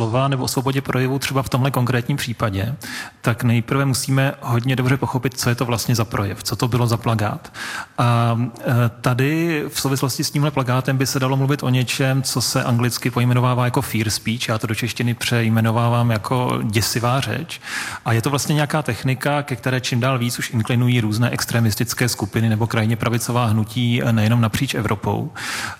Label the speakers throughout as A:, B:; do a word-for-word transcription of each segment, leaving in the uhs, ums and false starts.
A: slova nebo o svobodě projevu třeba v tomhle konkrétním případě, tak nejprve musíme hodně dobře pochopit, co je to vlastně za projev, co to bylo za plakát. A tady v souvislosti s tímhle plakátem by se dalo mluvit o něčem, co se anglicky pojmenovává jako fear speech, já to do češtiny přejmenovávám jako děsivá řeč. A je to vlastně nějaká technika, ke které čím dál víc už inklinují různé extremistické skupiny nebo krajně pravicová hnutí nejenom napříč Evropou.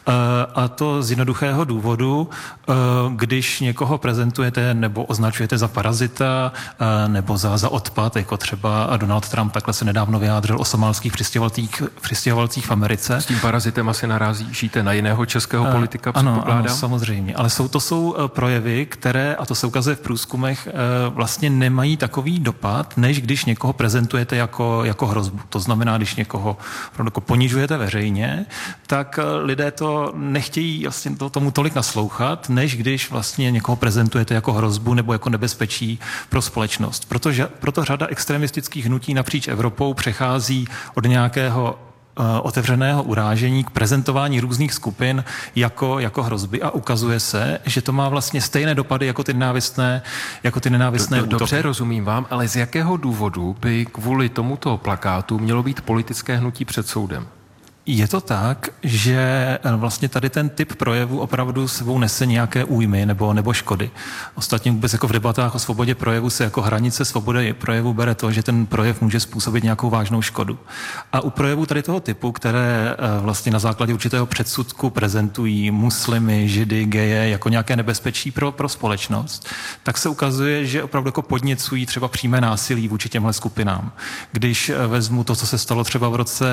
A: A to z jednoduchého důvodu, když někoho prezentujete nebo označujete za parazita nebo za, za odpad, jako třeba Donald Trump takhle se nedávno vyjádřil o somálských přistěhovalcích, přistěhovalcích v Americe.
B: S tím parazitem asi narazíte na jiného českého politika,
A: ano, ano, samozřejmě. Ale jsou, to jsou projevy, které, a to se ukazuje v průzkumech, vlastně nemají takový dopad, než když někoho prezentujete jako, jako hrozbu. To znamená, když někoho jako ponižujete veřejně, tak lidé to nechtějí vlastně to, tomu tolik naslouchat, než když vlastně někoho prezentujete jako hrozbu nebo jako nebezpečí pro společnost. Protože, proto řada extremistických hnutí napříč Evropou přechází od nějakého otevřeného urážení k prezentování různých skupin jako, jako hrozby a ukazuje se, že to má vlastně stejné dopady jako ty nenávistné, jako ty nenávistné
B: do, do, Dobře, rozumím vám, ale z jakého důvodu by kvůli tomuto plakátu mělo být politické hnutí před soudem?
A: Je to tak, že vlastně tady ten typ projevu opravdu sebou nese nějaké újmy nebo, nebo škody. Ostatně vůbec jako v debatách o svobodě projevu se jako hranice svobody projevu bere to, že ten projev může způsobit nějakou vážnou škodu. A u projevů tady toho typu, které vlastně na základě určitého předsudku prezentují muslimy, židy, geje jako nějaké nebezpečí pro, pro společnost, tak se ukazuje, že opravdu jako podněcují třeba přímé násilí vůči těmhle skupinám. Když vezmu to, co se stalo třeba v roce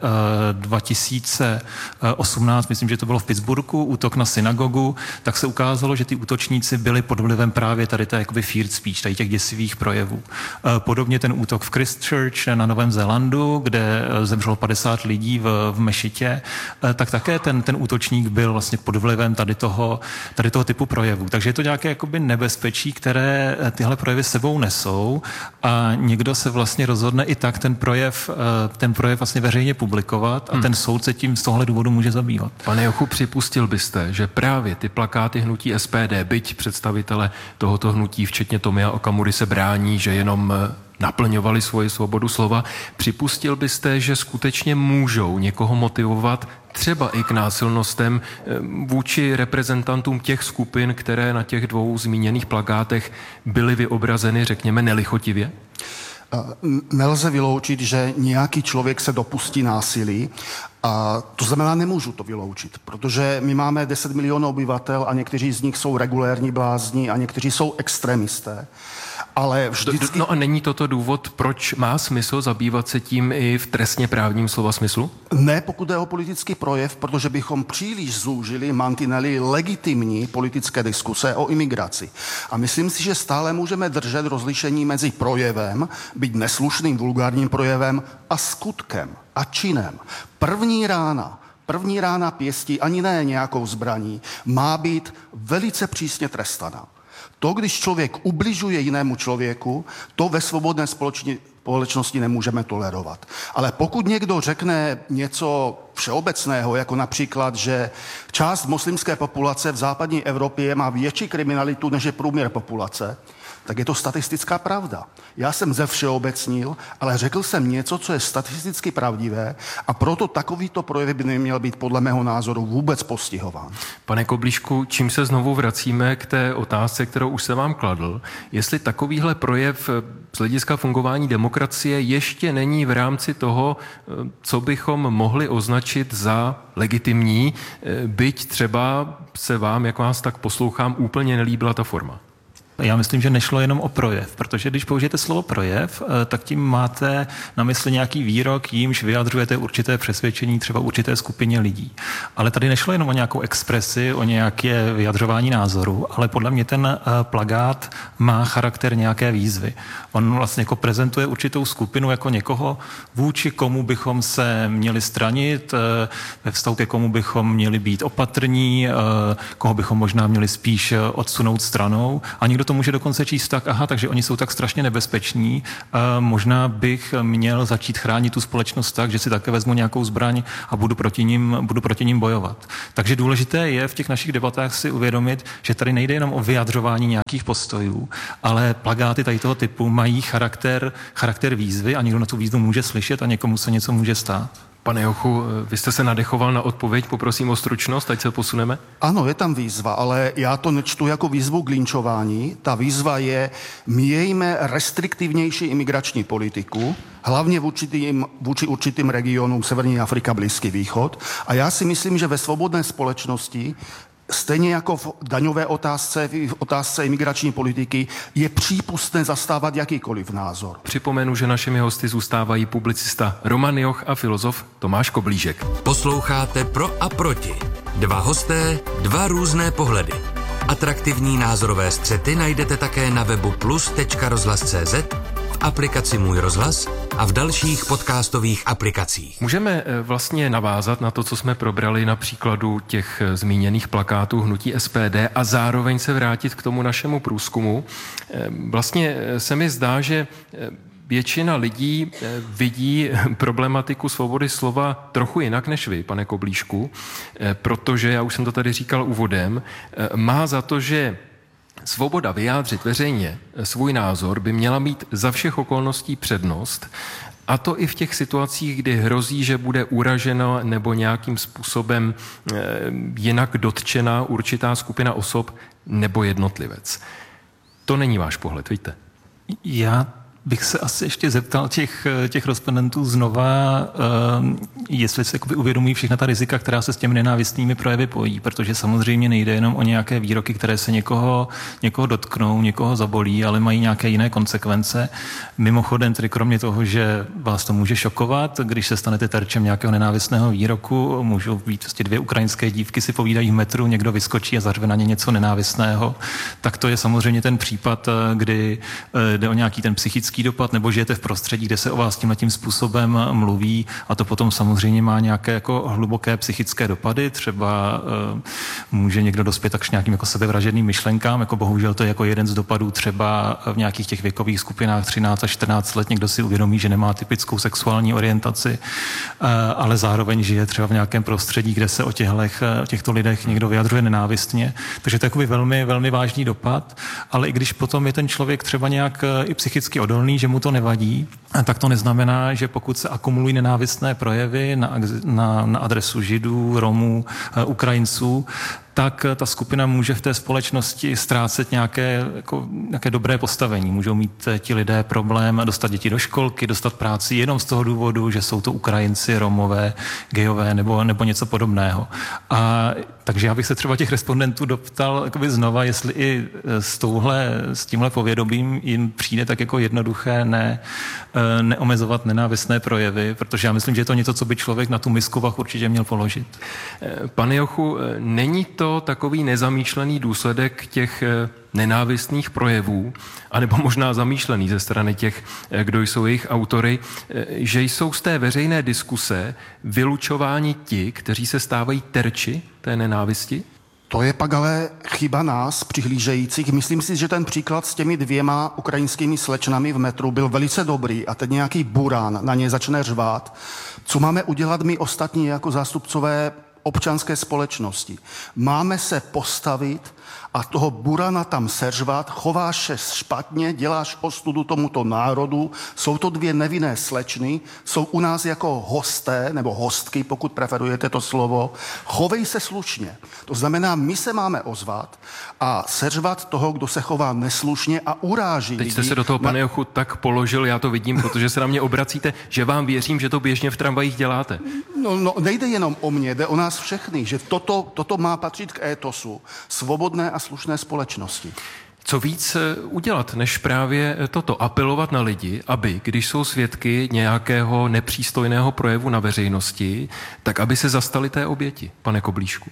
A: dva tisíce osmnáct, myslím, že to bylo v Pittsburghu, útok na synagogu, tak se ukázalo, že ty útočníci byli pod vlivem právě tady té jakoby fear speech, tady těch děsivých projevů. Podobně ten útok v Christchurch na Novém Zélandu, kde zemřelo padesát lidí v, v mešitě, tak také ten, ten útočník byl vlastně pod vlivem tady toho, tady toho typu projevů. Takže je to nějaké jakoby nebezpečí, které tyhle projevy sebou nesou a někdo se vlastně rozhodne i tak ten projev, ten projev vlastně veřejně publikovat a ten soud se tím z tohle důvodu může zabývat.
B: Pane Jochu, připustil byste, že právě ty plakáty hnutí S P D, byť představitele tohoto hnutí, včetně Tomia Okamury, se brání, že jenom naplňovali svoji svobodu slova, připustil byste, že skutečně můžou někoho motivovat třeba i k násilnostem vůči reprezentantům těch skupin, které na těch dvou zmíněných plakátech byly vyobrazeny, řekněme, nelichotivě?
C: Nelze vyloučit, že nějaký člověk se dopustí násilí. A to znamená, nemůžu to vyloučit, protože my máme deset milionů obyvatel a někteří z nich jsou regulérní blázni a někteří jsou extremisté. Ale vždycky...
B: No a není toto důvod, proč má smysl zabývat se tím i v trestně právním slova smyslu?
C: Ne, pokud je o politický projev, protože bychom příliš zúžili mantinely legitimní politické diskuse o imigraci. A myslím si, že stále můžeme držet rozlišení mezi projevem, byť neslušným vulgárním projevem, a skutkem a činem. První rána, první rána pěstí ani ne nějakou zbraní, má být velice přísně trestaná. To, když člověk ubližuje jinému člověku, to ve svobodné společnosti nemůžeme tolerovat. Ale pokud někdo řekne něco všeobecného, jako například, že část muslimské populace v západní Evropě má větší kriminalitu, než je průměr populace, tak je to statistická pravda. Já jsem zevšeobecnil, ale řekl jsem něco, co je statisticky pravdivé a proto takovýto projev by neměl být podle mého názoru vůbec postihován.
B: Pane Koblíšku, čím se znovu vracíme k té otázce, kterou už jsem vám kladl, jestli takovýhle projev z hlediska fungování demokracie ještě není v rámci toho, co bychom mohli označit za legitimní, byť třeba se vám, jak vás tak poslouchám, úplně nelíbila ta forma.
A: Já myslím, že nešlo jenom o projev, protože když použijete slovo projev, tak tím máte na mysli nějaký výrok, jímž vyjadřujete určité přesvědčení třeba určité skupině lidí. Ale tady nešlo jenom o nějakou expresi, o nějaké vyjadřování názoru, ale podle mě ten plakát má charakter nějaké výzvy. On vlastně jako prezentuje určitou skupinu jako někoho, vůči komu bychom se měli stranit, ve vztahu ke komu bychom měli být opatrní, koho bychom možná měli spíš odsunout stranou a nikdo to to může dokonce číst tak, aha, takže oni jsou tak strašně nebezpeční, možná bych měl začít chránit tu společnost tak, že si také vezmu nějakou zbraň a budu proti ním, budu proti ním bojovat. Takže důležité je v těch našich debatách si uvědomit, že tady nejde jenom o vyjadřování nějakých postojů, ale plakáty tady toho typu mají charakter, charakter výzvy a někdo na tu výzvu může slyšet a někomu se něco může stát.
B: Pane Jochu, vy jste se nadechoval na odpověď, poprosím o stručnost, ať se posuneme.
C: Ano, je tam výzva, ale já to nečtu jako výzvu k linčování. Ta výzva je, mějme restriktivnější imigrační politiku, hlavně vůči, tým, vůči určitým regionům Severní Afrika, Blízký východ. A já si myslím, že ve svobodné společnosti stejně jako v daňové otázce, v otázce imigrační politiky, je přípustné zastávat jakýkoliv názor.
B: Připomenu, že našimi hosty zůstávají publicista Roman Joch a filozof Tomáš Koblížek.
D: Posloucháte Pro a proti. Dva hosté, dva různé pohledy. Atraktivní názorové střety najdete také na webu plus tečka rozhlas tečka cé zet, v aplikaci Můj rozhlas a v dalších podcastových aplikacích.
B: Můžeme vlastně navázat na to, co jsme probrali na příkladu těch zmíněných plakátů hnutí S P D a zároveň se vrátit k tomu našemu průzkumu. Vlastně se mi zdá, že většina lidí vidí problematiku svobody slova trochu jinak než vy, pane Koblížku, protože, já už jsem to tady říkal úvodem, má za to, že svoboda vyjádřit veřejně svůj názor by měla mít za všech okolností přednost, a to i v těch situacích, kdy hrozí, že bude uražena nebo nějakým způsobem jinak dotčena určitá skupina osob nebo jednotlivec. To není váš pohled, víte?
A: Já bych se asi ještě zeptal těch, těch respondentů znova, uh, jestli se jakoby uvědomují všechna ta rizika, která se s těmi nenávistnými projevy pojí, protože samozřejmě nejde jenom o nějaké výroky, které se někoho, někoho dotknou, někoho zabolí, ale mají nějaké jiné konsekvence. Mimochodem, tedy kromě toho, že vás to může šokovat, když se stanete terčem nějakého nenávistného výroku, můžou být prostě dvě ukrajinské dívky si povídají v metru, někdo vyskočí a zařve na ně něco nenávistného, tak to je samozřejmě ten případ, kdy jde o nějaký ten psychický dopad, nebo žijete v prostředí, kde se o vás tímhletím způsobem mluví a to potom samozřejmě má nějaké jako hluboké psychické dopady. Třeba uh, může někdo dospět tak k nějakým jako sebevražedným myšlenkám, jako bohužel to je jako jeden z dopadů třeba v nějakých těch věkových skupinách třináct až čtrnáct let. Někdo si uvědomí, že nemá typickou sexuální orientaci, uh, ale zároveň žije třeba v nějakém prostředí, kde se o, těchto, o těchto lidech někdo vyjadřuje nenávistně. Takže to je takový velmi, velmi vážný dopad, ale i když potom je ten člověk třeba nějak i psychicky odolný, že mu to nevadí, tak to neznamená, že pokud se akumulují nenávistné projevy na, na, na adresu Židů, Romů, Ukrajinců, tak ta skupina může v té společnosti ztrácet nějaké, jako, nějaké dobré postavení. Můžou mít ti lidé problém dostat děti do školky, dostat práci jenom z toho důvodu, že jsou to Ukrajinci, Romové, gejové nebo, nebo něco podobného. A takže já bych se třeba těch respondentů doptal jakoby znova, jestli i s, touhle, s tímhle povědomím jim přijde tak jako jednoduché ne, neomezovat nenávistné projevy, protože já myslím, že je to něco, co by člověk na tu misku vah určitě měl položit.
B: Pane Jochu, není to takový nezamýšlený důsledek těch nenávistných projevů, anebo možná zamýšlený ze strany těch, kdo jsou jejich autory, že jsou z té veřejné diskuse vylučováni ti, kteří se stávají terči té nenávisti?
C: To je pak ale chyba nás, přihlížejících. Myslím si, že ten příklad s těmi dvěma ukrajinskými slečnami v metru byl velice dobrý a teď nějaký burán na ně začne řvát. Co máme udělat my ostatní jako zástupcové občanské společnosti? Máme se postavit a toho burana tam seřvat, chováš se špatně, děláš ostudu tomuto národu, jsou to dvě nevinné slečny, jsou u nás jako hosté, nebo hostky, pokud preferujete to slovo, chovej se slušně. To znamená, my se máme ozvat a seřvat toho, kdo se chová neslušně a uráží
B: Teď
C: lidi.
B: jste se do toho, pane Jochu, tak položil, já to vidím, protože se na mě obracíte, že vám věřím, že to běžně v tramvajích děláte.
C: No, no, nejde jenom o mě, jde o nás všechny, že toto, toto má patřit k étosu svobodné a slušné společnosti.
B: Co víc udělat, než právě toto, apelovat na lidi, aby, když jsou svědky nějakého nepřístojného projevu na veřejnosti, tak aby se zastali té oběti, pane Koblížku?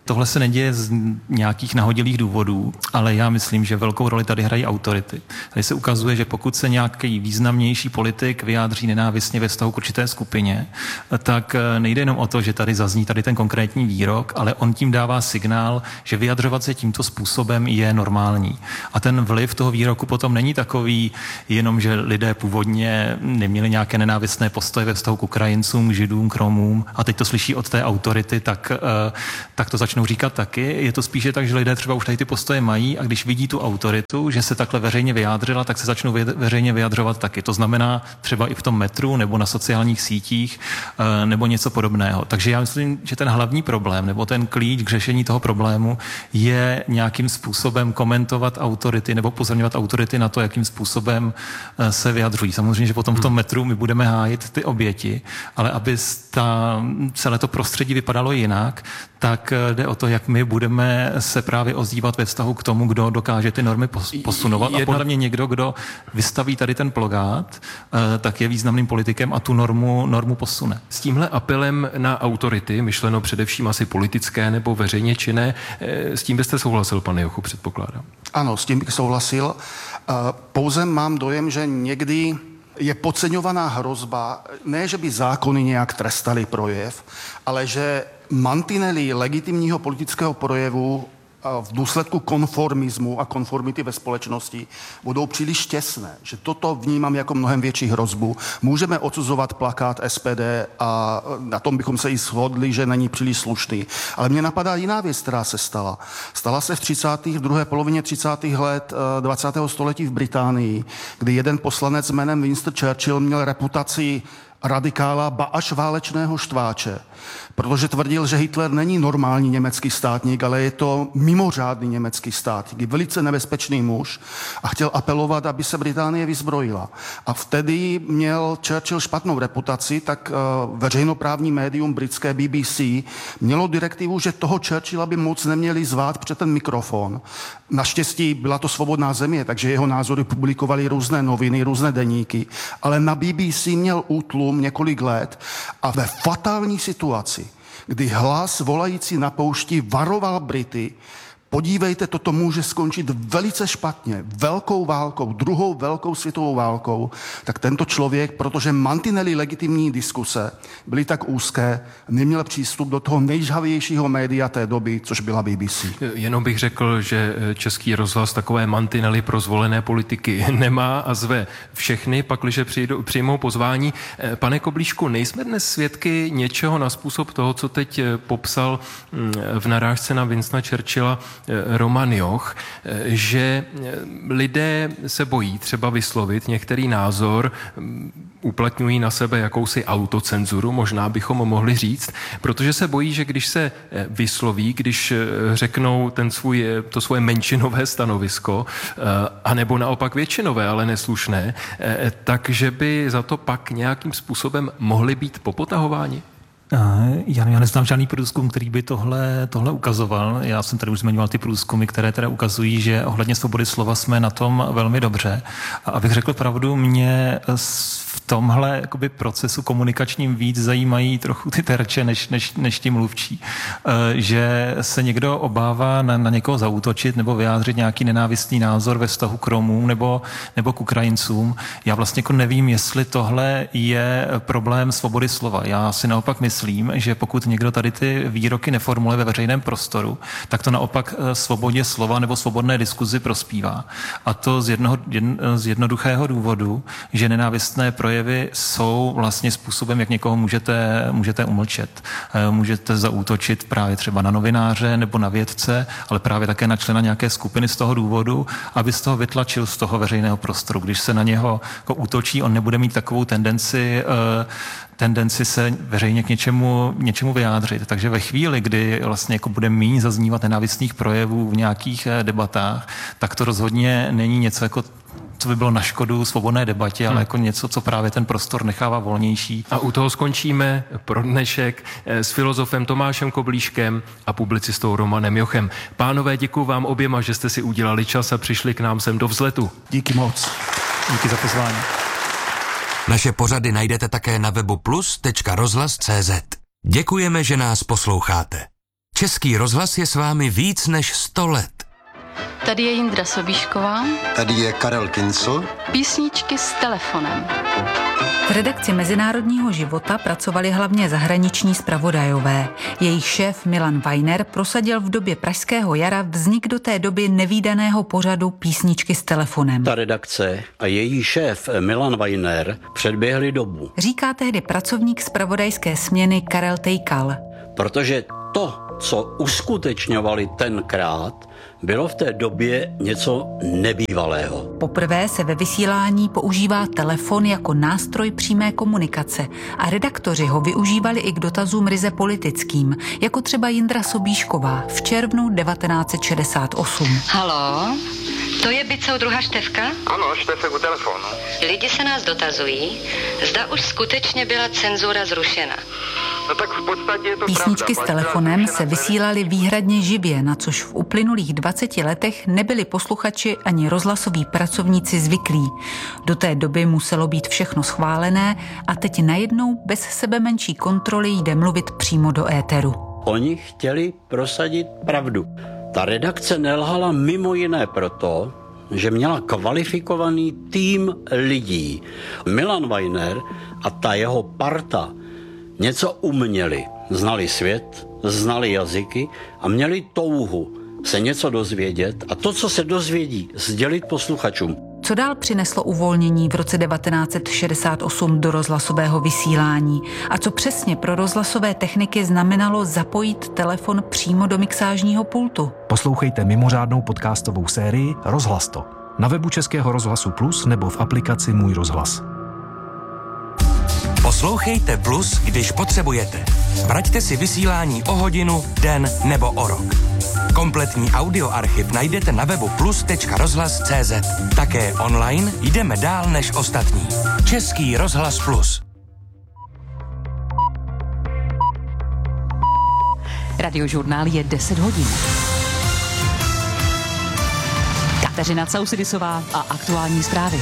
A: Tohle se neděje z nějakých nahodilých důvodů, ale já myslím, že velkou roli tady hrají autority. Tady se ukazuje, že pokud se nějaký významnější politik vyjádří nenávistně ve vztahu k určité skupině, tak nejde jenom o to, že tady zazní tady ten konkrétní výrok, ale on tím dává signál, že vyjadřovat se tímto způsobem je normální. A ten vliv toho výroku potom není takový, jenom že lidé původně neměli nějaké nenávistné postoje ve vztahu k Ukrajincům, Židům, k Romům a teď to slyší od té autority, tak, tak to začnou říkat taky. Je to spíše tak, že lidé třeba už tady ty postoje mají a když vidí tu autoritu, že se takhle veřejně vyjádřila, tak se začnou veřejně vyjadřovat taky. To znamená třeba i v tom metru nebo na sociálních sítích nebo něco podobného. Takže já myslím, že ten hlavní problém nebo ten klíč k řešení toho problému je nějakým způsobem komentovat autority nebo upozorňovat autority na to, jakým způsobem se vyjadřují. Samozřejmě, že potom v tom metru my budeme hájit ty oběti, ale aby ta, celé to prostředí vypadalo jinak, tak jde o to, jak my budeme se právě ozývat ve vztahu k tomu, kdo dokáže ty normy posunovat. A podle mě někdo, kdo vystaví tady ten plakát, tak je významným politikem a tu normu, normu posune.
B: S tímhle apelem na autority, myšleno především asi politické nebo veřejně činné, s tím byste souhlasil, pane Jochu, předpokládám?
C: Ano, s tím bych souhlasil. Pouze mám dojem, že někdy je podceňovaná hrozba, ne, že by zákony nějak trestaly projev, ale že mantinely legitimního politického projevu v důsledku konformismu a konformity ve společnosti budou příliš těsné. Že toto vnímám jako mnohem větší hrozbu. Můžeme odsuzovat plakát S P D a na tom bychom se i shodli, že není příliš slušný. Ale mně napadá jiná věc, která se stala. Stala se v třicátých v druhé polovině třicátých let dvacátého století v Británii, kdy jeden poslanec jménem Winston Churchill měl reputaci radikála, ba až válečného štváče, protože tvrdil, že Hitler není normální německý státník, ale je to mimořádný německý státník, je velice nebezpečný muž a chtěl apelovat, aby se Británie vyzbrojila. A vtedy měl Churchill špatnou reputaci, tak uh, veřejnoprávní médium britské B B C mělo direktivu, že toho Churchilla by moc neměli zvát před ten mikrofon. Naštěstí byla to svobodná země, takže jeho názory publikovaly různé noviny, různé deníky, ale na B B C měl útlum několik let a ve fatální situaci, kdy hlas volající na poušti varoval Brity, podívejte, toto může skončit velice špatně, velkou válkou, druhou velkou světovou válkou, tak tento člověk, protože mantinely legitimní diskuse byly tak úzké, neměl přístup do toho nejžhavějšího média té doby, což byla B B C.
B: Jenom bych řekl, že Český rozhlas takové mantinely pro zvolené politiky nemá a zve všechny, pakliže přijdou, přijmou pozvání. Pane Koblíšku, nejsme dnes svědky něčeho na způsob toho, co teď popsal v narážce na Winstona Churchilla Roman Joch, že lidé se bojí třeba vyslovit některý názor, uplatňují na sebe jakousi autocenzuru, možná bychom mohli říct, protože se bojí, že když se vysloví, když řeknou ten svůj, to svoje menšinové stanovisko, anebo naopak většinové, ale neslušné, takže by za to pak nějakým způsobem mohli být popotahováni?
A: Já, já neznám žádný průzkum, který by tohle, tohle ukazoval. Já jsem tady už zmiňoval ty průzkumy, které teda ukazují, že ohledně svobody slova jsme na tom velmi dobře. A abych řekl pravdu, mě v tomhle jakoby procesu komunikačním víc zajímají trochu ty terče, než, než, než ti mluvčí. Že se někdo obává na, na někoho zaútočit nebo vyjádřit nějaký nenávistný názor ve vztahu k Romům nebo, nebo k Ukrajincům. Já vlastně jako nevím, jestli tohle je problém svobody slova. Já si naopak myslím, že pokud někdo tady ty výroky neformuluje ve veřejném prostoru, tak to naopak svobodě slova nebo svobodné diskuzi prospívá. A to z, jednoho, jedn, z jednoduchého důvodu, že nenávistné projevy jsou vlastně způsobem, jak někoho můžete, můžete umlčet. Můžete zaútočit právě třeba na novináře nebo na vědce, ale právě také na člena nějaké skupiny z toho důvodu, aby z toho vytlačil z toho veřejného prostoru. Když se na něho jako útočí, on nebude mít takovou tendenci tendenci se veřejně k něčemu, něčemu vyjádřit. Takže ve chvíli, kdy vlastně jako bude méně zaznívat nenávistných projevů v nějakých debatách, tak to rozhodně není něco jako co by bylo na škodu svobodné debatě, ale hmm. jako něco, co právě ten prostor nechává volnější.
B: A u toho skončíme pro dnešek s filozofem Tomášem Koblíškem a publicistou Romanem Jochem. Pánové, děkuji vám oběma, že jste si udělali čas a přišli k nám sem do Vzletu.
C: Díky moc.
A: Díky za pozvání.
D: Naše pořady najdete také na webu plus tečka rozhlas tečka cé zet. Děkujeme, že nás posloucháte. Český rozhlas je s vámi víc než sto let.
E: Tady je Jindra Sobíšková.
F: Tady je Karel Kincl.
E: Písničky s telefonem.
G: V redakci Mezinárodního života pracovali hlavně zahraniční zpravodajové. Jejich šéf Milan Weiner prosadil v době pražského jara vznik do té doby nevídaného pořadu Písničky s telefonem.
H: Ta redakce a její šéf Milan Weiner předběhli dobu.
G: Říká tehdy pracovník zpravodajské směny Karel Tejkal.
H: Protože to, co uskutečňovali tenkrát, bylo v té době něco nebývalého.
G: Poprvé se ve vysílání používá telefon jako nástroj přímé komunikace a redaktoři ho využívali i k dotazům ryze politickým, jako třeba Jindra Sobíšková v červnu devatenáct set šedesát osm.
I: Haló, to je byt soudruha Štefka?
J: Ano, Štefek u telefonu.
I: Lidi se nás dotazují, zda už skutečně byla cenzura zrušena.
J: No tak v podstatě je to
G: Písničky
J: pravda.
G: s telefonem se vysílaly výhradně živě, na což v uplynulých dvaceti letech nebyli posluchači ani rozhlasoví pracovníci zvyklí. Do té doby muselo být všechno schválené a teď najednou bez sebe menší kontroly jde mluvit přímo do éteru.
H: Oni chtěli prosadit pravdu. Ta redakce nelhala mimo jiné proto, že měla kvalifikovaný tým lidí. Milan Weiner a ta jeho parta něco uměli. Znali svět, znali jazyky a měli touhu se něco dozvědět a to, co se dozvědí, sdělit posluchačům.
G: Co dál přineslo uvolnění v roce devatenáct set šedesát osm do rozhlasového vysílání a co přesně pro rozhlasové techniky znamenalo zapojit telefon přímo do mixážního pultu?
K: Poslouchejte mimořádnou podcastovou sérii Rozhlas to na webu Českého rozhlasu Plus nebo v aplikaci Můj rozhlas.
D: Poslouchejte Plus, když potřebujete. Vraťte si vysílání o hodinu, den nebo o rok. Kompletní audioarchiv najdete na webu plus tečka rozhlas tečka cé zet. Také online jdeme dál než ostatní. Český rozhlas Plus.
L: Radiožurnál je deset hodin. Kateřina Causidisová a aktuální zprávy.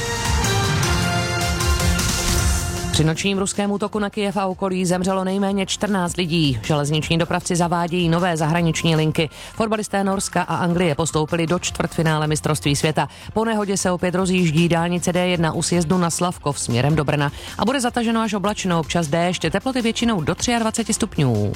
M: Při nočním ruském útoku na Kyjev a okolí zemřelo nejméně čtrnáct lidí. Železniční dopravci zavádějí nové zahraniční linky. Fotbalisté Norska a Anglie postoupili do čtvrtfinále mistrovství světa. Po nehodě se opět rozjíždí dálnice dé jedna u sjezdu na Slavkov směrem do Brna a bude zataženo až oblačno, občas déšť, teploty většinou do dvacet tři stupňů.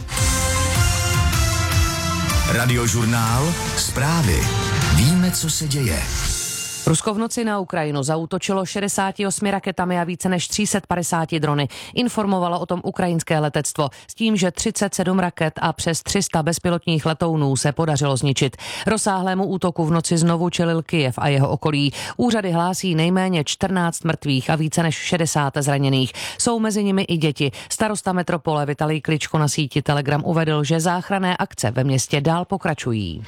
N: Radiožurnál, zprávy. Víme, co se děje.
M: Rusko v noci na Ukrajinu zaútočilo šedesát osm raketami a více než tři sta padesát drony. Informovalo o tom ukrajinské letectvo s tím, že třicet sedm raket a přes tři sta bezpilotních letounů se podařilo zničit. Rozsáhlému útoku v noci znovu čelil Kyjev a jeho okolí. Úřady hlásí nejméně čtrnáct mrtvých a více než šedesát zraněných. Jsou mezi nimi i děti. Starosta metropole Vitalij Kličko na síti Telegram uvedl, že záchranné akce ve městě dál pokračují.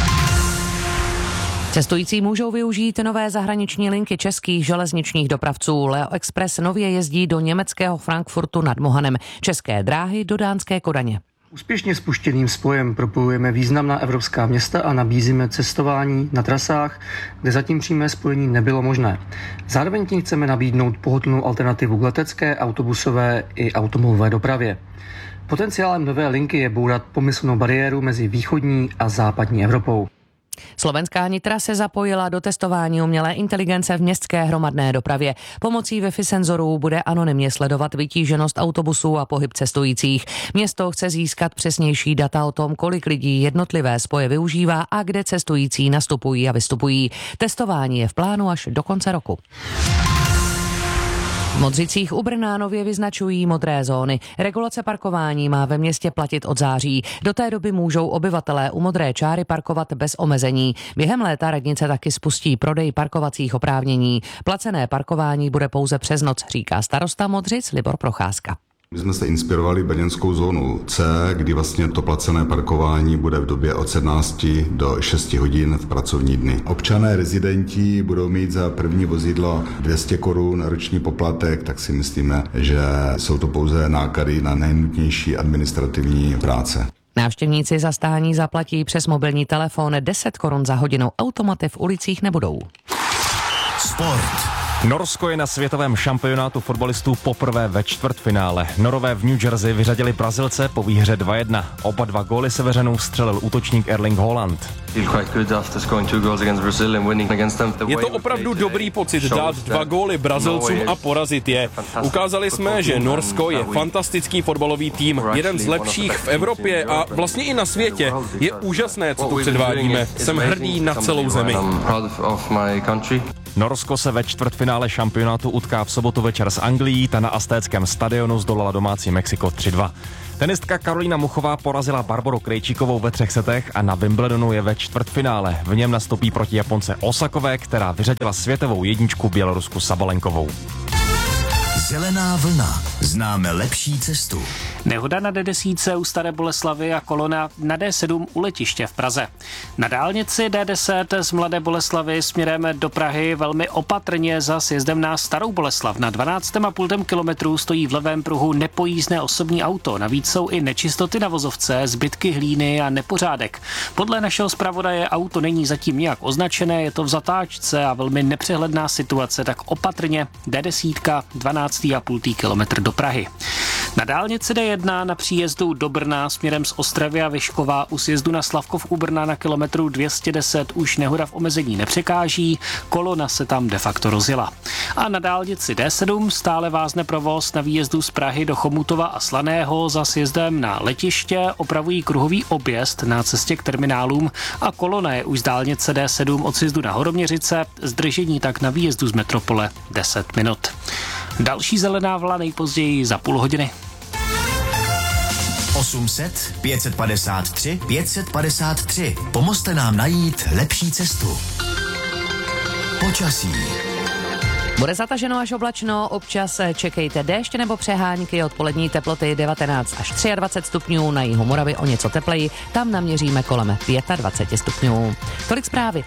M: Cestující můžou využít nové zahraniční linky českých železničních dopravců. Leo Express nově jezdí do německého Frankfurtu nad Mohanem, České dráhy do dánské Kodaně.
O: Úspěšně spuštěným spojem propojujeme významná evropská města a nabízíme cestování na trasách, kde zatím přímé spojení nebylo možné. Zároveň tím chceme nabídnout pohodlnou alternativu k letecké, autobusové i automobilové dopravě. Potenciálem nové linky je bourat pomyslnou bariéru mezi východní a západní Evropou.
M: Slovenská Nitra se zapojila do testování umělé inteligence v městské hromadné dopravě. Pomocí Wi-Fi senzorů bude anonymně sledovat vytíženost autobusů a pohyb cestujících. Město chce získat přesnější data o tom, kolik lidí jednotlivé spoje využívá a kde cestující nastupují a vystupují. Testování je v plánu až do konce roku. V Modřicích u Brna nově vyznačují modré zóny. Regulace parkování má ve městě platit od září. Do té doby můžou obyvatelé u modré čáry parkovat bez omezení. Během léta radnice taky spustí prodej parkovacích oprávnění. Placené parkování bude pouze přes noc, říká starosta Modřic Libor Procházka.
P: My jsme se inspirovali brněnskou zónu C, kdy vlastně to placené parkování bude v době od sedmnácti do šesti hodin v pracovní dny. Občané, rezidenti budou mít za první vozidlo dvě stě korun roční poplatek, tak si myslíme, že jsou to pouze náklady na nejnutnější administrativní práce.
M: Návštěvníci za stání zaplatí přes mobilní telefon deset korun za hodinu. Automaty v ulicích nebudou.
N: Sport.
Q: Norsko je na světovém šampionátu fotbalistů poprvé ve čtvrtfinále. Norové v New Jersey vyřadili Brazilce po výhře dva jedna. Oba dva góly seveřanů střelil útočník Erling Haaland.
R: Je to opravdu dobrý pocit dát dva góly Brazilcům a porazit je. Ukázali jsme, že Norsko je fantastický fotbalový tým, jeden z lepších v Evropě a vlastně i na světě. Je úžasné, co tu předvádíme. Jsem hrdý na celou zemi.
Q: Norsko se ve čtvrtfinále šampionátu utká v sobotu večer s Anglií, ta na Aztéckém stadionu zdolala domácí Mexiko tři dva. Tenistka Karolína Muchová porazila Barboru Krejčíkovou ve třech setech a na Wimbledonu je ve čtvrtfinále. V něm nastoupí proti Japonce Osakové, která vyřadila světovou jedničku Bělorusku Sabalenkovou.
N: Zelená vlna. Známe lepší cestu.
S: Nehoda na D deset u Staré Boleslavi a kolona na D sedm u letiště v Praze. Na dálnici D deset z Mladé Boleslavi směrem do Prahy velmi opatrně za sjezdem na Starou Boleslav. Na dvanáct a půl kilometru stojí v levém pruhu nepojízdné osobní auto. Navíc jsou i nečistoty na vozovce, zbytky hlíny a nepořádek. Podle našeho zpravodaje auto není zatím nějak označené, je to v zatáčce a velmi nepřehledná situace, tak opatrně D deset dvanáct a půl kilometr do Prahy. Na dálnici D jedna na příjezdu do Brna směrem z Ostravy a Vyškova u sjezdu na Slavkov u Brna na kilometru dvě stě deset už nehoda v omezení nepřekáží, kolona se tam de facto rozjela. A na dálnici D sedm stále vázne provoz na výjezdu z Prahy do Chomutova a Slaného za sjezdem na letiště, opravují kruhový objezd na cestě k terminálům a kolona je už z dálnice D sedm od sjezdu na Horoměřice, zdržení tak na výjezdu z metropole deset minut. Další zelená vlna nejpozději za půl hodiny.
N: osm set, pět set padesát tři, pět set padesát tři. Pomozte nám najít lepší cestu. Počasí.
M: Bude zataženo až oblačno, občas čekejte déšť nebo přehánky, odpolední teploty devatenáct až dvacet tři stupňů, na jihu Moravy o něco tepleji, tam naměříme kolem dvacet pět stupňů. Tolik zprávy.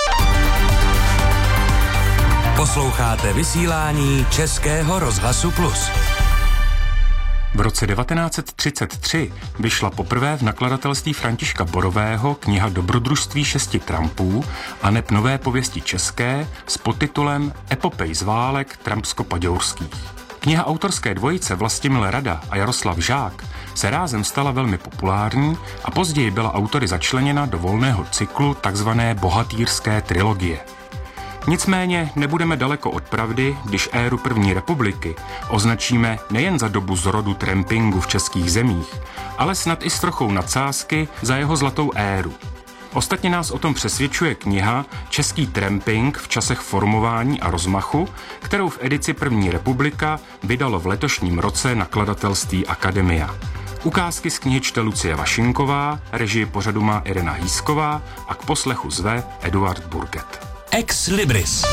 D: Posloucháte vysílání Českého rozhlasu Plus.
T: V roce devatenáct set třicet tři vyšla poprvé v nakladatelství Františka Borového kniha Dobrodružství šesti trampů a neb nové pověsti české s podtitulem Epopej z válek trampsko-paďourských. Kniha autorské dvojice Vlastimil Rada a Jaroslav Žák se rázem stala velmi populární a později byla autory začleněna do volného cyklu takzvané bohatýrské trilogie. Nicméně nebudeme daleko od pravdy, když éru první republiky označíme nejen za dobu zrodu trampingu v českých zemích, ale snad i s trochou nadsázky za jeho zlatou éru. Ostatně nás o tom přesvědčuje kniha Český tramping v časech formování a rozmachu, kterou v edici první republika vydalo v letošním roce nakladatelství Akademia. Ukázky z knihy čte Lucie Vašinková, režii pořadu má Irena Hýsková a k poslechu zve Eduard Burget.
D: Ex Libris.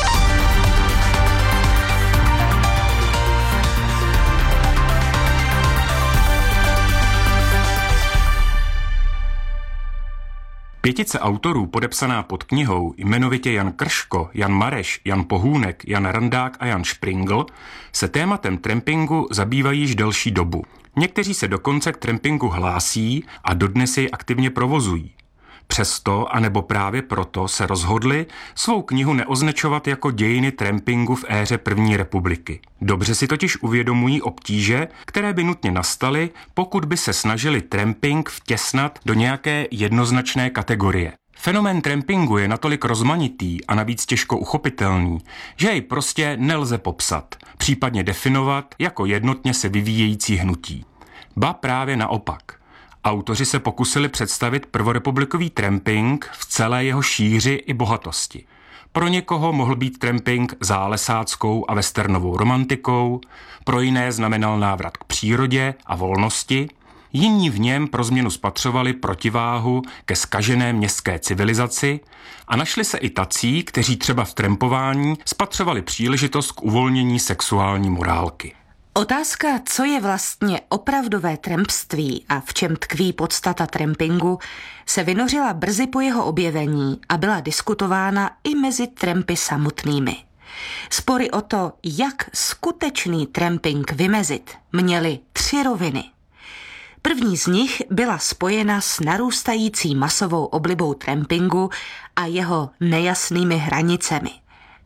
T: Pětice autorů podepsaná pod knihou, jmenovitě Jan Krško, Jan Mareš, Jan Pohůnek, Jan Randák a Jan Špringl, se tématem trampingu zabývají již delší dobu. Někteří se dokonce k trampingu hlásí a dodnes jej aktivně provozují. Přesto, anebo právě proto se rozhodli svou knihu neoznačovat jako dějiny trampingu v éře první republiky. Dobře si totiž uvědomují obtíže, které by nutně nastaly, pokud by se snažili tramping vtěsnat do nějaké jednoznačné kategorie. Fenomén trampingu je natolik rozmanitý a navíc těžko uchopitelný, že jej prostě nelze popsat, případně definovat jako jednotně se vyvíjející hnutí. Ba právě naopak. Autoři se pokusili představit prvorepublikový tramping v celé jeho šíři i bohatosti. Pro někoho mohl být tramping zálesáckou a westernovou romantikou, pro jiné znamenal návrat k přírodě a volnosti, jiní v něm pro změnu spatřovali protiváhu ke zkažené městské civilizaci a našli se i tací, kteří třeba v trampování spatřovali příležitost k uvolnění sexuální morálky.
U: Otázka, co je vlastně opravdové trampství a v čem tkví podstata trampingu, se vynořila brzy po jeho objevení a byla diskutována i mezi trampy samotnými. Spory o to, jak skutečný tramping vymezit, měly tři roviny. První z nich byla spojena s narůstající masovou oblibou trampingu a jeho nejasnými hranicemi.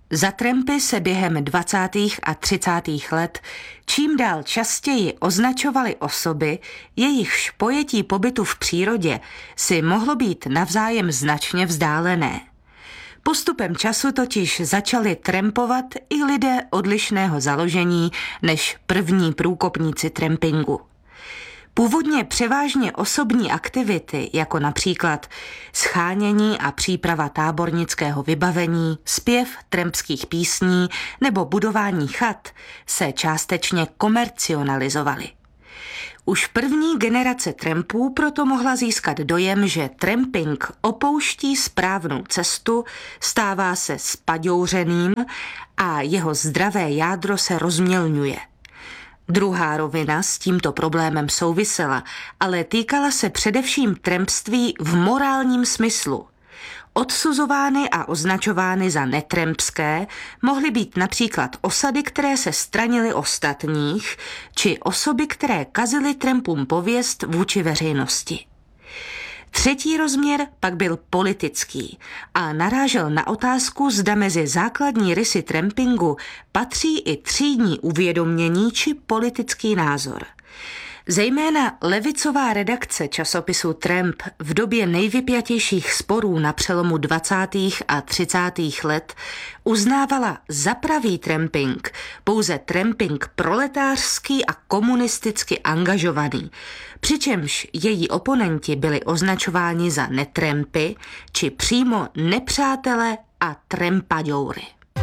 U: Za trampy se během dvacátých a třicátých let čím dál častěji označovaly osoby, jejichž pojetí pobytu v přírodě si mohlo být navzájem značně vzdálené. Postupem času totiž začali trampovat i lidé odlišného založení než první průkopníci trampingu. Původně převážně osobní aktivity, jako například shánění a příprava tábornického vybavení, zpěv trampských písní nebo budování chat, se částečně komercionalizovaly. Už první generace trampů proto mohla získat dojem, že tramping opouští správnou cestu, stává se spadouřeným a jeho zdravé jádro se rozmělňuje. Druhá rovina s tímto problémem souvisela, ale týkala se především trampství v morálním smyslu. Odsuzovány a označovány za netrampské mohly být například osady, které se stranily ostatních, či osoby, které kazily trampům pověst vůči veřejnosti. Třetí rozměr pak byl politický a narážel na otázku, zda mezi základní rysy trampingu patří i třídní uvědomění či politický názor. Zejména levicová redakce časopisu Tramp v době nejvypjatějších sporů na přelomu dvacátých a třicátých let uznávala za pravý tramping pouze tramping proletářský a komunisticky angažovaný, přičemž její oponenti byli označováni za netrampy či přímo nepřátele a trampaďoury.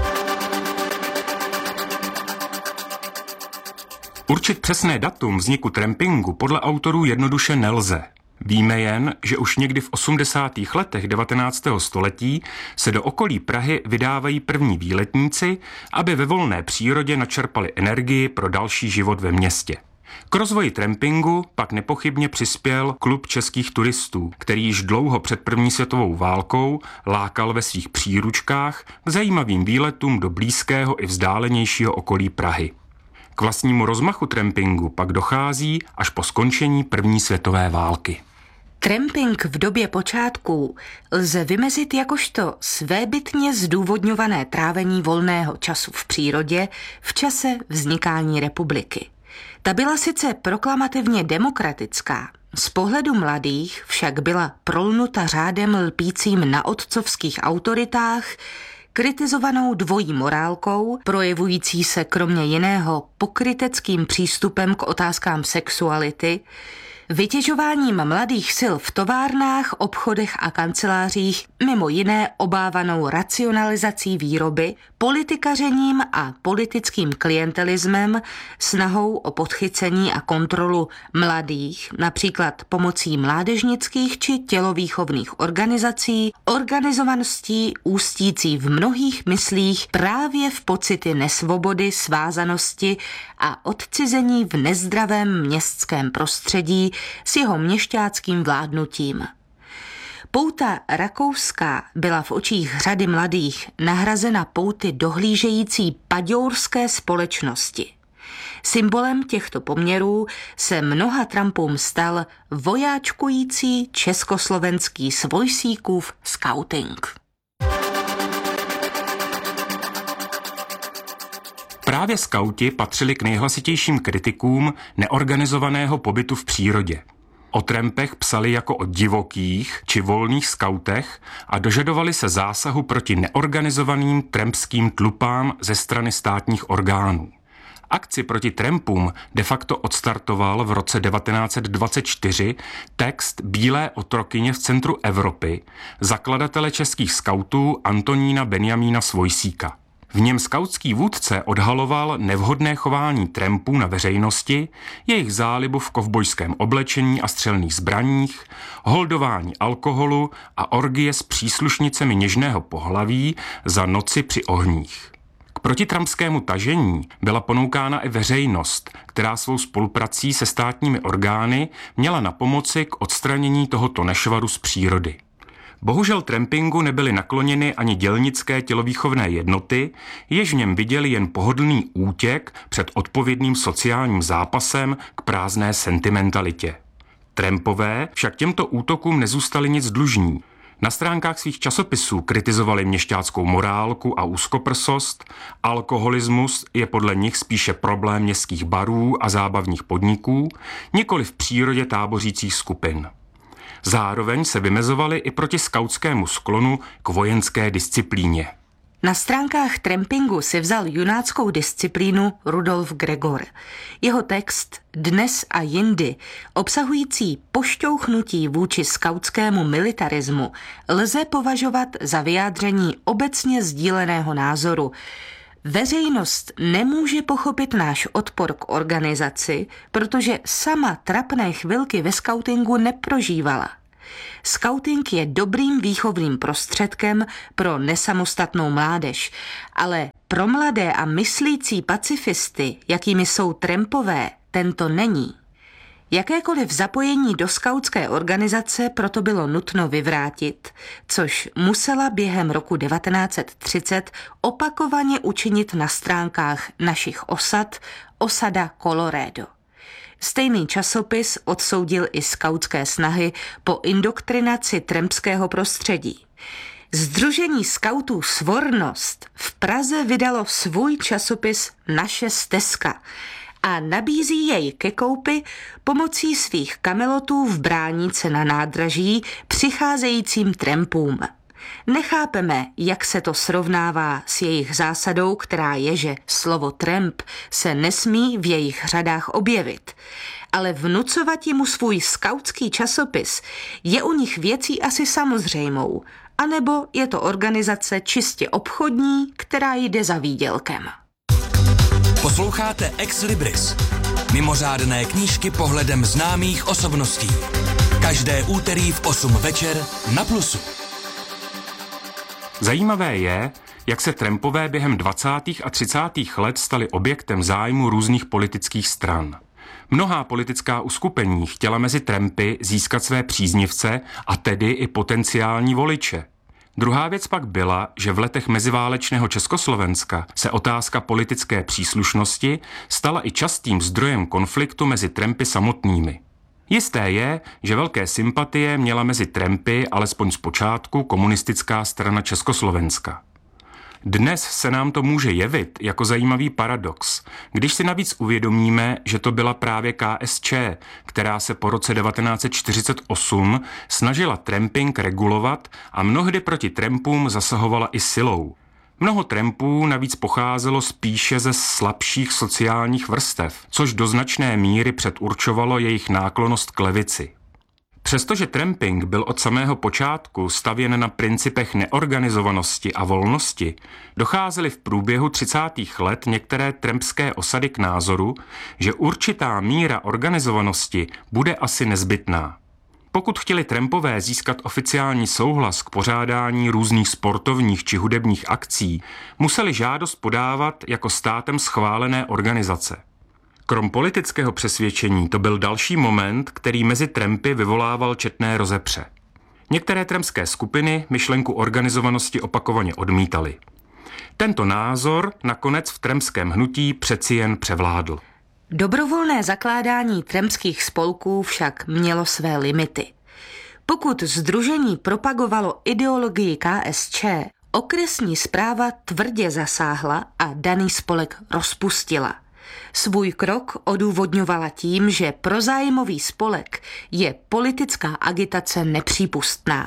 T: Určit přesné datum vzniku trampingu podle autorů jednoduše nelze. Víme jen, že už někdy v osmdesátých letech devatenáctého století se do okolí Prahy vydávají první výletníci, aby ve volné přírodě načerpali energii pro další život ve městě. K rozvoji trampingu pak nepochybně přispěl klub českých turistů, který již dlouho před první světovou válkou lákal ve svých příručkách k zajímavým výletům do blízkého i vzdálenějšího okolí Prahy. K vlastnímu rozmachu trampingu pak dochází až po skončení první světové války.
U: Tramping v době počátků lze vymezit jakožto svébytně zdůvodňované trávení volného času v přírodě v čase vznikání republiky. Ta byla sice proklamativně demokratická, z pohledu mladých však byla prolnuta řádem lpícím na otcovských autoritách, kritizovanou dvojí morálkou, projevující se kromě jiného pokryteckým přístupem k otázkám sexuality, vytěžováním mladých sil v továrnách, obchodech a kancelářích, mimo jiné obávanou racionalizací výroby, politikařením a politickým klientelismem, snahou o podchycení a kontrolu mladých, například pomocí mládežnických či tělovýchovných organizací, organizovaností ústící v mnohých myslích právě v pocity nesvobody, svázanosti a odcizení v nezdravém městském prostředí s jeho měšťáckým vládnutím. Pouta rakouská byla v očích řady mladých nahrazena pouty dohlížející paďourské společnosti. Symbolem těchto poměrů se mnoha trampům stal vojáčkující československý svojsíkův skauting.
T: Právě skauti patřili k nejhlasitějším kritikům neorganizovaného pobytu v přírodě. O trampech psali jako o divokých či volných skautech a dožadovali se zásahu proti neorganizovaným trampským tlupám ze strany státních orgánů. Akci proti trampům de facto odstartoval v roce devatenáct set dvacet čtyři text Bílé otrokyně v centru Evropy zakladatele českých skautů Antonína Benjamína Svojsíka. V něm skautský vůdce odhaloval nevhodné chování trampů na veřejnosti, jejich zálibu v kovbojském oblečení a střelných zbraních, holdování alkoholu a orgie s příslušnicemi něžného pohlaví za noci při ohních. K protitrampskému tažení byla ponoukána i veřejnost, která svou spoluprací se státními orgány měla na pomoci k odstranění tohoto nešvaru z přírody. Bohužel trampingu nebyly nakloněny ani dělnické tělovýchovné jednoty, jež v něm viděli jen pohodlný útěk před odpovědným sociálním zápasem k prázdné sentimentalitě. Trampové však těmto útokům nezůstali nic dlužní. Na stránkách svých časopisů kritizovali měšťáckou morálku a úzkoprsost, alkoholismus je podle nich spíše problém městských barů a zábavních podniků, nikoli v přírodě tábořících skupin. Zároveň se vymezovali i proti skautskému sklonu k vojenské disciplíně.
U: Na stránkách trampingu si vzal junáckou disciplínu Rudolf Gregor. Jeho text Dnes a jindy, obsahující pošťouchnutí vůči skautskému militarismu, lze považovat za vyjádření obecně sdíleného názoru. Veřejnost nemůže pochopit náš odpor k organizaci, protože sama trapné chvilky ve skautingu neprožívala. Skauting je dobrým výchovným prostředkem pro nesamostatnou mládež, ale pro mladé a myslící pacifisty, jakými jsou trampové, tento není. Jakékoliv zapojení do skautské organizace proto bylo nutno vyvrátit, což musela během roku devatenáct set třicet opakovaně učinit na stránkách našich osad osada Colorado. Stejný časopis odsoudil i skautské snahy po indoktrinaci trampského prostředí. Sdružení skautů Svornost v Praze vydalo svůj časopis Naše stezka a nabízí jej ke koupi pomocí svých kamelotů v bránici na nádraží přicházejícím trampům. Nechápeme, jak se to srovnává s jejich zásadou, která je, že slovo tramp se nesmí v jejich řadách objevit. Ale vnucovat mu svůj skautský časopis je u nich věcí asi samozřejmou, anebo je to organizace čistě obchodní, která jde za výdělkem.
D: Posloucháte Ex Libris. Mimořádné knížky pohledem známých osobností. Každé úterý v osm večer na Plusu.
T: Zajímavé je, jak se trampové během dvacátých a třicátých let stali objektem zájmu různých politických stran. Mnohá politická uskupení chtěla mezi trampy získat své příznivce a tedy i potenciální voliče. Druhá věc pak byla, že v letech meziválečného Československa se otázka politické příslušnosti stala i častým zdrojem konfliktu mezi trampy samotnými. Jisté je, že velké sympatie měla mezi trampy alespoň zpočátku komunistická strana Československa. Dnes se nám to může jevit jako zajímavý paradox, když si navíc uvědomíme, že to byla právě K S Č, která se po roce devatenáct set čtyřicet osm snažila tramping regulovat a mnohdy proti trampům zasahovala i silou. Mnoho trampů navíc pocházelo spíše ze slabších sociálních vrstev, což do značné míry předurčovalo jejich náklonnost k levici. Přestože tramping byl od samého počátku stavěn na principech neorganizovanosti a volnosti, docházely v průběhu třicátých let některé trampské osady k názoru, že určitá míra organizovanosti bude asi nezbytná. Pokud chtěli trampové získat oficiální souhlas k pořádání různých sportovních či hudebních akcí, museli žádost podávat jako státem schválené organizace. Krom politického přesvědčení to byl další moment, který mezi trampy vyvolával četné rozepře. Některé trampské skupiny myšlenku organizovanosti opakovaně odmítaly. Tento názor nakonec v trampském hnutí přeci jen převládl.
U: Dobrovolné zakládání trampských spolků však mělo své limity. Pokud sdružení propagovalo ideologii K S Č, okresní správa tvrdě zasáhla a daný spolek rozpustila. Svůj krok odůvodňovala tím, že prozájmový spolek je politická agitace nepřípustná.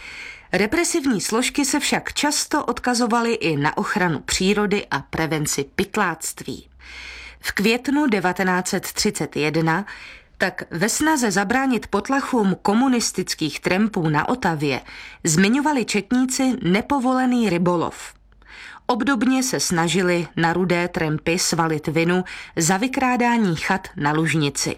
U: Represivní složky se však často odkazovaly i na ochranu přírody a prevenci pytláctví. V květnu devatenáct set třicet jedna tak ve snaze zabránit potlachům komunistických trampů na Otavě zmiňovali četníci nepovolený rybolov. Obdobně se snažili na rudé trampy svalit vinu za vykrádání chat na Lužnici.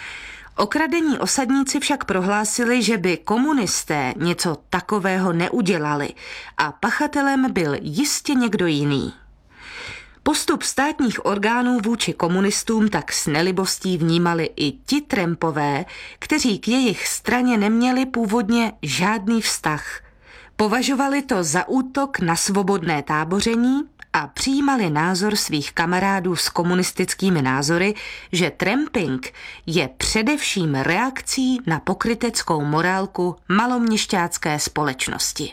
U: Okradení osadníci však prohlásili, že by komunisté něco takového neudělali a pachatelem byl jistě někdo jiný. Postup státních orgánů vůči komunistům tak s nelibostí vnímali i ti trampové, kteří k jejich straně neměli původně žádný vztah. Považovali to za útok na svobodné táboření a přijímali názor svých kamarádů s komunistickými názory, že tramping je především reakcí na pokryteckou morálku maloměšťácké společnosti.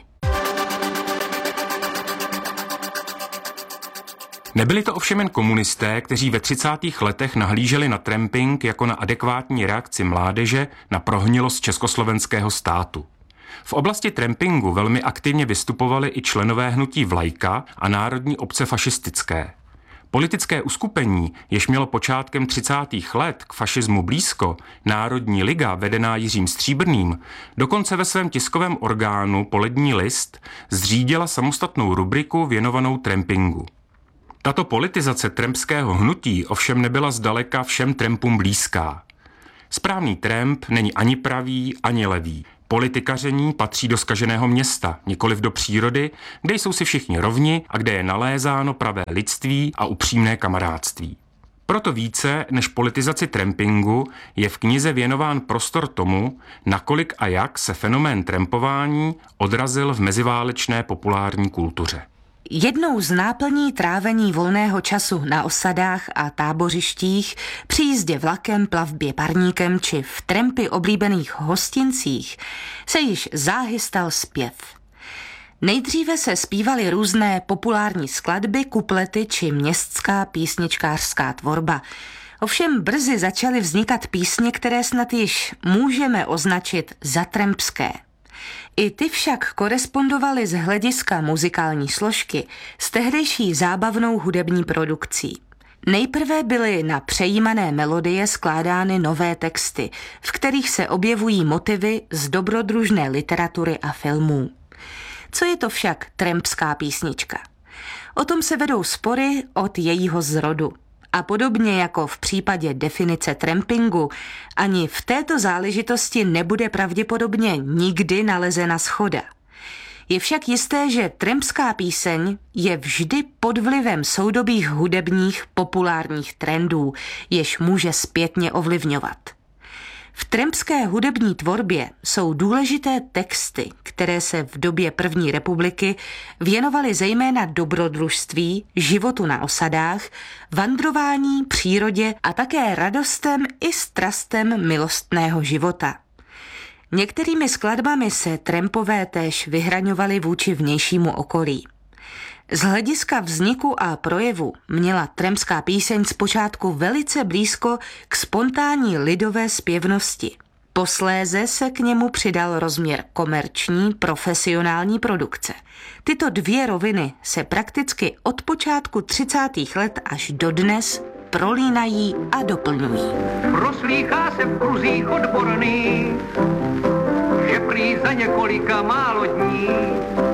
T: Nebyli to ovšem jen komunisté, kteří ve třicátých letech nahlíželi na tramping jako na adekvátní reakci mládeže na prohnilost československého státu. V oblasti trampingu velmi aktivně vystupovali i členové hnutí Vlajka a Národní obce fašistické. Politické uskupení, jež mělo počátkem třicátých let k fašismu blízko, Národní liga vedená Jiřím Stříbrným, dokonce ve svém tiskovém orgánu Polední list zřídila samostatnou rubriku věnovanou trampingu. Tato politizace trampského hnutí ovšem nebyla zdaleka všem trampům blízká. Správný tramp není ani pravý, ani levý. Politikaření patří do zkaženého města, nikoliv do přírody, kde jsou si všichni rovni a kde je nalézáno pravé lidství a upřímné kamarádství. Proto více než politizaci trampingu je v knize věnován prostor tomu, nakolik a jak se fenomén trampování odrazil v meziválečné populární kultuře.
U: Jednou z náplní trávení volného času na osadách a tábořištích, při jízdě vlakem, plavbě parníkem či v trampy oblíbených hostincích se již záhy stal zpěv. Nejdříve se zpívaly různé populární skladby, kuplety či městská písničkářská tvorba. Ovšem brzy začaly vznikat písně, které snad již můžeme označit za trampské. I ty však korespondovaly z hlediska muzikální složky s tehdejší zábavnou hudební produkcí. Nejprve byly na přejímané melodie skládány nové texty, v kterých se objevují motivy z dobrodružné literatury a filmů. Co je to však trampská písnička? O tom se vedou spory od jejího zrodu. A podobně jako v případě definice trampingu, ani v této záležitosti nebude pravděpodobně nikdy nalezena shoda. Je však jisté, že trampská píseň je vždy pod vlivem soudobých hudebních populárních trendů, jež může zpětně ovlivňovat. V trampské hudební tvorbě jsou důležité texty, které se v době první republiky věnovaly zejména dobrodružství, životu na osadách, vandrování, přírodě a také radostem i strastem milostného života. Některými skladbami se trampové též vyhraňovali vůči vnějšímu okolí. Z hlediska vzniku a projevu měla trampská píseň zpočátku velice blízko k spontánní lidové zpěvnosti. Posléze se k němu přidal rozměr komerční, profesionální produkce. Tyto dvě roviny se prakticky od počátku třicátých let až dodnes prolínají a doplňují.
B: Proslýchá se v kruzích odborný, že prý za několika málo dní